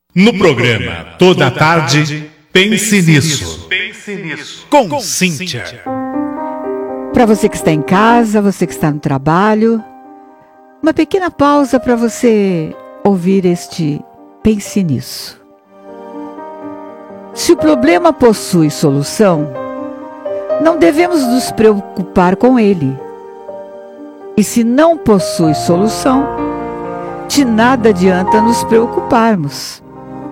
No programa Toda a Tarde, Pense Nisso. Com Cíntia. Para você que está em casa, você que está no trabalho, uma pequena pausa para você ouvir este Pense Nisso. Se o problema possui solução, não devemos nos preocupar com ele. E se não possui solução, de nada adianta nos preocuparmos.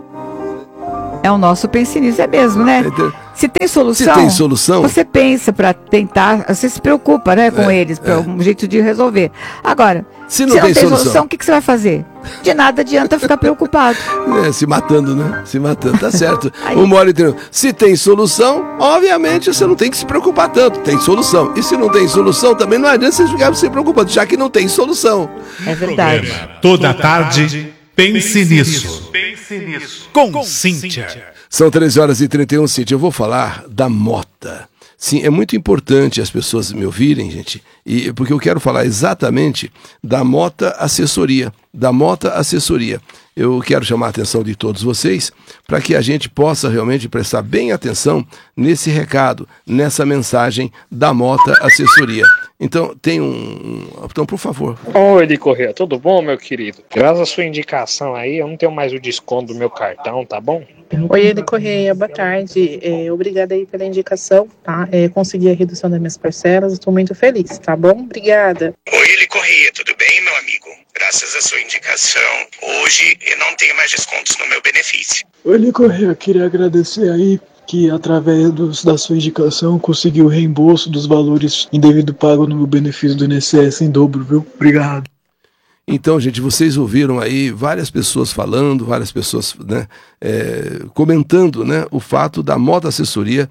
É o nosso Pense Nisso, é mesmo, né? Se tem solução, você pensa para tentar, você se preocupa, né, com eles, para um jeito de resolver. Agora, se não tem solução, o que você vai fazer? De nada adianta ficar preocupado. Se matando, né? Se matando, tá certo. Uma hora e treino. Se tem solução, obviamente você não tem que se preocupar tanto. Tem solução. E se não tem solução, também não adianta você ficar se preocupando, já que não tem solução. É verdade. Toda a tarde, Pense Nisso. Com Cíntia. São 13h31, Cíntia. Eu vou falar da Mota. Sim, é muito importante as pessoas me ouvirem, gente, porque eu quero falar exatamente da Mota Assessoria. Da Mota Assessoria. Eu quero chamar a atenção de todos vocês para que a gente possa realmente prestar bem atenção nesse recado, nessa mensagem da Mota Assessoria. Então, Então, por favor. Oi, Eli Corrêa, tudo bom, meu querido? Graças à sua indicação aí, eu não tenho mais o desconto do meu cartão, tá bom? Oi, Eli Corrêa, boa tarde. Obrigada aí pela indicação, tá? Consegui a redução das minhas parcelas, estou muito feliz, tá bom? Obrigada. Oi, Eli Corrêa, tudo bem, meu amigo? Graças à sua indicação, hoje eu não tenho mais descontos no meu benefício. Oi, Eli Corrêa, queria agradecer aí que através da sua indicação conseguiu o reembolso dos valores indevido pago no meu benefício do INSS em dobro, viu? Obrigado. Então, gente, vocês ouviram aí várias pessoas falando, várias pessoas, né, comentando, né, o fato da Mota Assessoria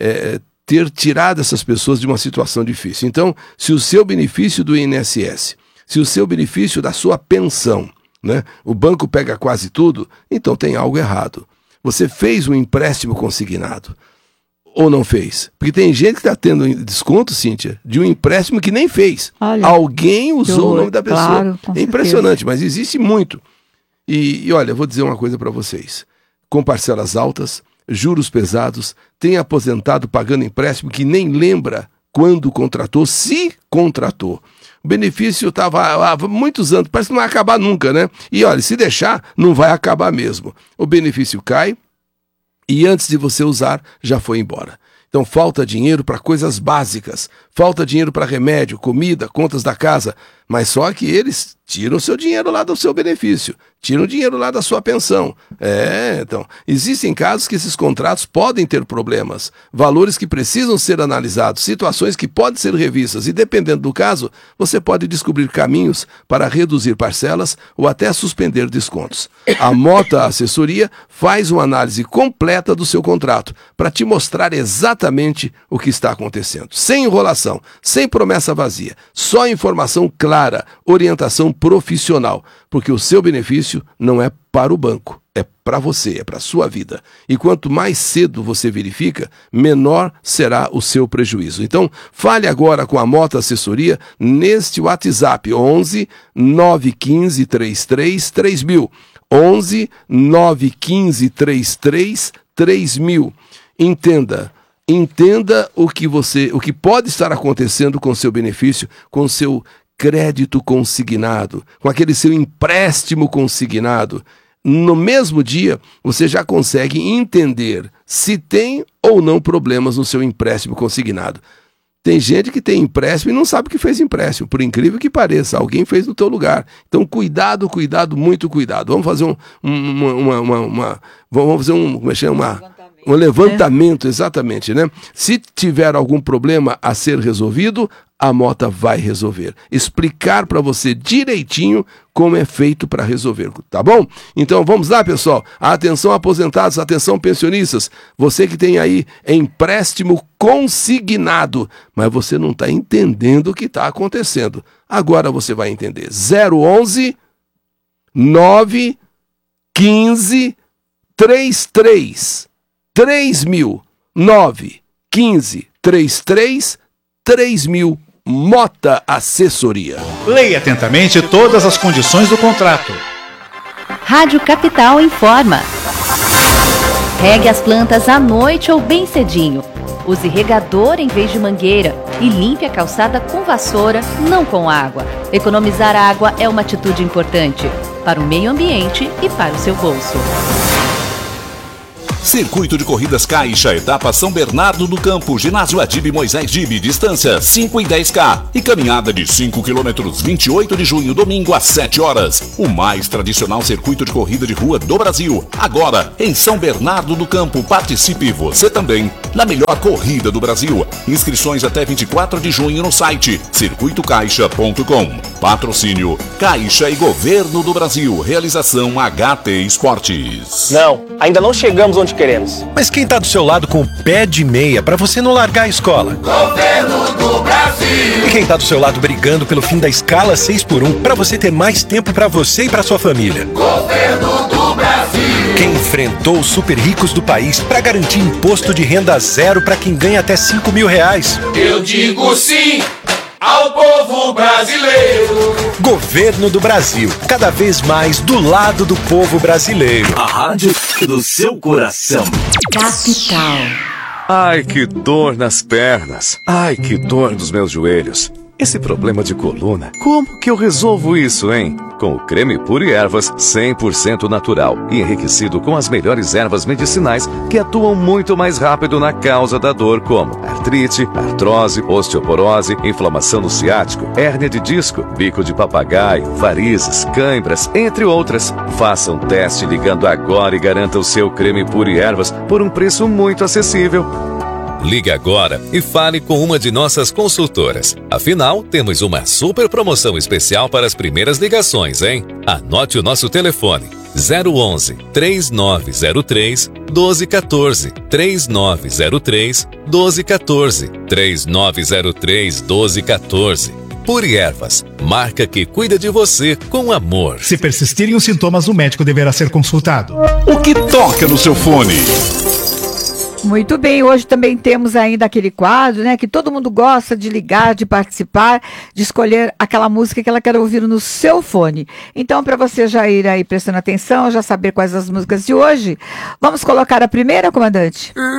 ter tirado essas pessoas de uma situação difícil. Então, se o seu benefício do INSS, se o seu benefício da sua pensão, né, o banco pega quase tudo, então tem algo errado. Você fez um empréstimo consignado ou não fez? Porque tem gente que está tendo desconto, Cíntia, de um empréstimo que nem fez. Olha, alguém usou o nome da pessoa. Claro, é impressionante, mas existe muito. E olha, eu vou dizer uma coisa para vocês. Com parcelas altas, juros pesados, tem aposentado pagando empréstimo que nem lembra quando contratou, se contratou. O benefício estava há muitos anos, parece que não vai acabar nunca, né? E olha, se deixar, não vai acabar mesmo. O benefício cai e antes de você usar, já foi embora. Então falta dinheiro para coisas básicas, falta dinheiro para remédio, comida, contas da casa, mas só que eles tiram o seu dinheiro lá do seu benefício, tiram o dinheiro lá da sua pensão. Então, existem casos que esses contratos podem ter problemas, valores que precisam ser analisados, situações que podem ser revistas e dependendo do caso, você pode descobrir caminhos para reduzir parcelas ou até suspender descontos. A Mota Assessoria faz uma análise completa do seu contrato para te mostrar exatamente o que está acontecendo. Sem enrolação, sem promessa vazia, só informação clara, orientação profissional, porque o seu benefício não é para o banco, é para você, é para a sua vida. E quanto mais cedo você verifica, menor será o seu prejuízo. Então, fale agora com a Mota Assessoria neste WhatsApp 11 915 33 3000. 11 915 33 3000. Entenda o que pode estar acontecendo com o seu benefício, com o seu crédito consignado, com aquele seu empréstimo consignado. No mesmo dia, você já consegue entender se tem ou não problemas no seu empréstimo consignado. Tem gente que tem empréstimo e não sabe que fez empréstimo, por incrível que pareça, alguém fez no teu lugar. Então, cuidado, muito cuidado. Vamos fazer um levantamento, exatamente, né? Se tiver algum problema a ser resolvido, a Mota vai resolver. Explicar para você direitinho como é feito para resolver, tá bom? Então vamos lá, pessoal. Atenção aposentados, atenção pensionistas. Você que tem aí empréstimo consignado, mas você não está entendendo o que está acontecendo. Agora você vai entender. 011 915 33 3000 915 33 3000. Mota Assessoria. Leia atentamente todas as condições do contrato. Rádio Capital informa. Regue as plantas à noite ou bem cedinho. Use regador em vez de mangueira e limpe a calçada com vassoura, não com água. Economizar água é uma atitude importante para o meio ambiente e para o seu bolso. Circuito de Corridas Caixa, etapa São Bernardo do Campo, ginásio Adib Moisés Dib, distância 5 e 10K e caminhada de 5 km, 28 de junho, domingo às 7 horas. O mais tradicional circuito de corrida de rua do Brasil. Agora, em São Bernardo do Campo, participe você também na melhor corrida do Brasil. Inscrições até 24 de junho no site circuitocaixa.com. Patrocínio Caixa e Governo do Brasil. Realização HT Esportes. Não, ainda não chegamos onde queremos. Mas quem tá do seu lado com o pé de meia pra você não largar a escola? Governo do Brasil! E quem tá do seu lado brigando pelo fim da escala 6x1 pra você ter mais tempo pra você e pra sua família? Governo do Brasil! Quem enfrentou os super ricos do país pra garantir imposto de renda zero pra quem ganha até R$5.000? Eu digo sim ao povo brasileiro. Governo do Brasil, cada vez mais do lado do povo brasileiro. A rádio do seu coração. Capital. Ai, que dor nas pernas. Ai, que dor nos meus joelhos. Esse problema de coluna, como que eu resolvo isso, hein? Com o creme Pure Ervas 100% natural e enriquecido com as melhores ervas medicinais que atuam muito mais rápido na causa da dor, como artrite, artrose, osteoporose, inflamação no ciático, hérnia de disco, bico de papagaio, varizes, cãibras, entre outras. Faça um teste ligando agora e garanta o seu creme Pure Ervas por um preço muito acessível. Ligue agora e fale com uma de nossas consultoras. Afinal, temos uma super promoção especial para as primeiras ligações, hein? Anote o nosso telefone: 011 3903 1214, 3903 1214, 3903 1214. Pure Ervas, marca que cuida de você com amor. Se persistirem os sintomas, o médico deverá ser consultado. O que toca no seu fone? Muito bem, hoje também temos ainda aquele quadro, né, que todo mundo gosta de ligar, de participar, de escolher aquela música que ela quer ouvir no seu fone. Então, para você já ir aí prestando atenção, já saber quais as músicas de hoje, vamos colocar a primeira, comandante?